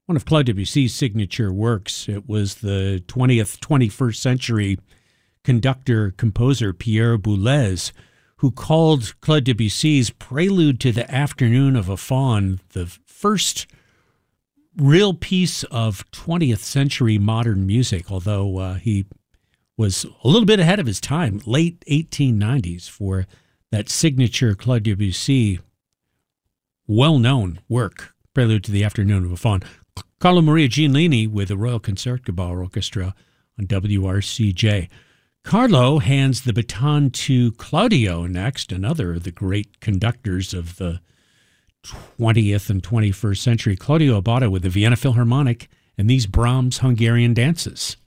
one of Claude Debussy's signature works. It was the 20th, 21st century conductor-composer Pierre Boulez who called Claude Debussy's Prelude to the Afternoon of a Faun the first real piece of 20th century modern music, although he was a little bit ahead of his time, late 1890s, for that signature Claude Debussy well-known work, Prelude to the Afternoon of a Faun. Carlo Maria Giannini with the Royal Concertgebouw Orchestra on WRCJ. Carlo hands the baton to Claudio next, another of the great conductors of the 20th and 21st century. Claudio Abbado with the Vienna Philharmonic and these Brahms Hungarian dances.